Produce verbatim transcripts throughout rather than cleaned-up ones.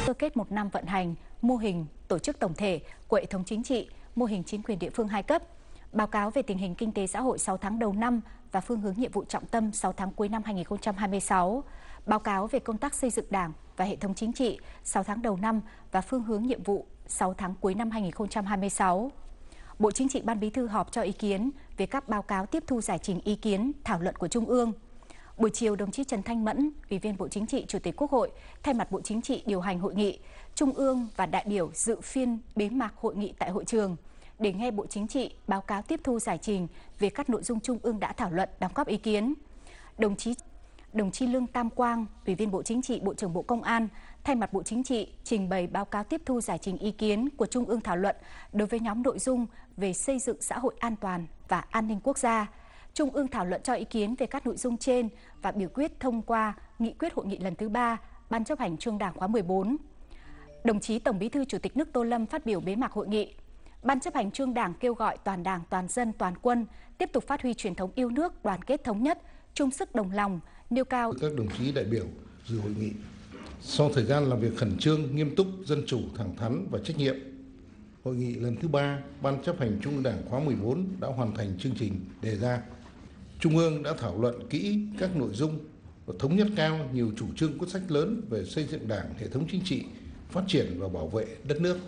sơ kết một năm vận hành mô hình tổ chức tổng thể của hệ thống chính trị, mô hình chính quyền địa phương hai cấp, báo cáo về tình hình kinh tế xã hội sáu tháng đầu năm và phương hướng nhiệm vụ trọng tâm sáu tháng cuối năm hai nghìn không trăm hai mươi sáu, báo cáo về công tác xây dựng Đảng và hệ thống chính trị sáu tháng đầu năm và phương hướng nhiệm vụ sáu tháng cuối năm hai nghìn không trăm hai mươi sáu. Bộ Chính trị Ban Bí thư họp cho ý kiến về các báo cáo tiếp thu giải trình ý kiến, thảo luận của Trung ương. Buổi chiều, đồng chí Trần Thanh Mẫn, Ủy viên Bộ Chính trị, Chủ tịch Quốc hội, thay mặt Bộ Chính trị điều hành hội nghị, Trung ương và đại biểu dự phiên bế mạc hội nghị tại hội trường để nghe Bộ Chính trị báo cáo tiếp thu giải trình về các nội dung Trung ương đã thảo luận, đóng góp ý kiến. Đồng chí Đồng chí Lương Tam Quang, Ủy viên Bộ Chính trị, Bộ trưởng Bộ Công an, thay mặt Bộ Chính trị trình bày báo cáo tiếp thu giải trình ý kiến của Trung ương thảo luận đối với nhóm nội dung về xây dựng xã hội an toàn và an ninh quốc gia. Trung ương thảo luận cho ý kiến về các nội dung trên và biểu quyết thông qua nghị quyết hội nghị lần thứ ba Ban chấp hành Trung ương Đảng khóa mười bốn. Đồng chí Tổng Bí thư Chủ tịch nước Tô Lâm phát biểu bế mạc hội nghị. Ban chấp hành Trung ương Đảng kêu gọi toàn Đảng, toàn dân, toàn quân tiếp tục phát huy truyền thống yêu nước, đoàn kết thống nhất, chung sức đồng lòng, nêu cao. Các đồng chí đại biểu dự hội nghị, sau thời gian làm việc khẩn trương, nghiêm túc, dân chủ, thẳng thắn và trách nhiệm, hội nghị lần thứ ba Ban chấp hành Trung ương Đảng khóa mười bốn đã hoàn thành chương trình đề ra. Trung ương đã thảo luận kỹ các nội dung và thống nhất cao nhiều chủ trương quyết sách lớn về xây dựng Đảng, hệ thống chính trị, phát triển và bảo vệ đất nước.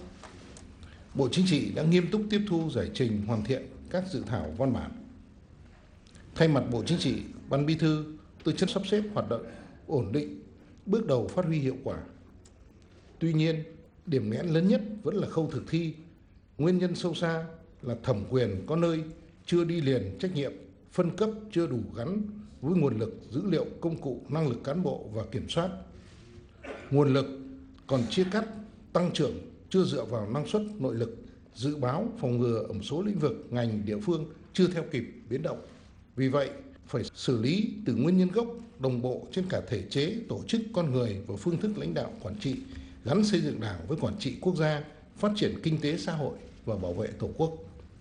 Bộ Chính trị đã nghiêm túc tiếp thu giải trình, hoàn thiện các dự thảo văn bản. Thay mặt Bộ Chính trị, Ban Bí thư, tôi chất sắp xếp hoạt động ổn định, bước đầu phát huy hiệu quả. Tuy nhiên, điểm nghẽn lớn nhất vẫn là khâu thực thi. Nguyên nhân sâu xa là thẩm quyền có nơi chưa đi liền trách nhiệm, phân cấp chưa đủ gắn với nguồn lực, dữ liệu, công cụ, năng lực cán bộ và kiểm soát. Nguồn lực còn chia cắt, tăng trưởng chưa dựa vào năng suất, nội lực, dự báo, phòng ngừa ở một số lĩnh vực, ngành, địa phương chưa theo kịp biến động. Vì vậy, phải xử lý từ nguyên nhân gốc, đồng bộ trên cả thể chế, tổ chức, con người và phương thức lãnh đạo quản trị, gắn xây dựng Đảng với quản trị quốc gia, phát triển kinh tế xã hội và bảo vệ Tổ quốc.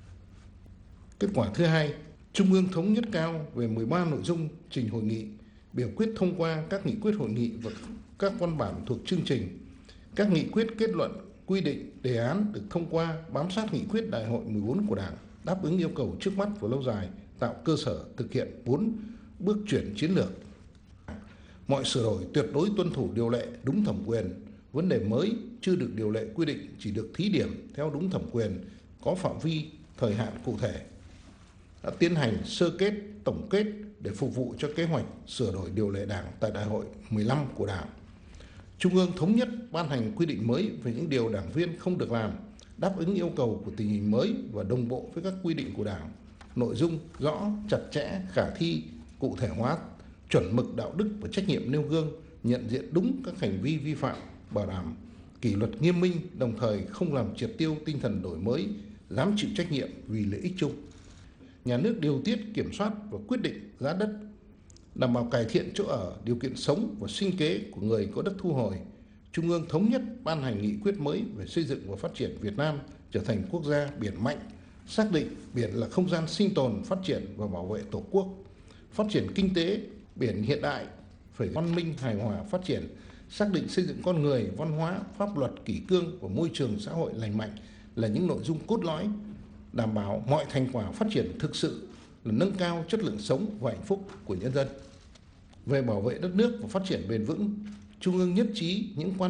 Kết quả thứ hai, Trung ương thống nhất cao về mười ba nội dung trình hội nghị, biểu quyết thông qua các nghị quyết hội nghị và các văn bản thuộc chương trình. Các nghị quyết, kết luận, quy định, đề án được thông qua bám sát nghị quyết Đại hội mười bốn của Đảng, đáp ứng yêu cầu trước mắt và lâu dài, tạo cơ sở thực hiện bốn bước chuyển chiến lược. Mọi sửa đổi tuyệt đối tuân thủ điều lệ đúng thẩm quyền, vấn đề mới chưa được điều lệ quy định chỉ được thí điểm theo đúng thẩm quyền, có phạm vi, thời hạn cụ thể. Đã tiến hành sơ kết, tổng kết để phục vụ cho kế hoạch sửa đổi điều lệ Đảng tại Đại hội mười lăm của Đảng. Trung ương thống nhất ban hành quy định mới về những điều đảng viên không được làm, đáp ứng yêu cầu của tình hình mới và đồng bộ với các quy định của Đảng. Nội dung rõ, chặt chẽ, khả thi, cụ thể hóa, chuẩn mực đạo đức và trách nhiệm nêu gương, nhận diện đúng các hành vi vi phạm, bảo đảm kỷ luật nghiêm minh, đồng thời không làm triệt tiêu tinh thần đổi mới, dám chịu trách nhiệm vì lợi ích chung. Nhà nước điều tiết, kiểm soát và quyết định giá đất, đảm bảo cải thiện chỗ ở, điều kiện sống và sinh kế của người có đất thu hồi. Trung ương thống nhất ban hành nghị quyết mới về xây dựng và phát triển Việt Nam trở thành quốc gia biển mạnh, xác định biển là không gian sinh tồn, phát triển và bảo vệ Tổ quốc. Phát triển kinh tế biển hiện đại phải văn minh, hài hòa, phát triển, xác định xây dựng con người, văn hóa, pháp luật, kỷ cương và môi trường xã hội lành mạnh là những nội dung cốt lõi, đảm bảo mọi thành quả phát triển thực sự là nâng cao chất lượng sống và hạnh phúc của nhân dân. Về bảo vệ đất nước và phát triển bền vững, Trung ương nhất trí những quan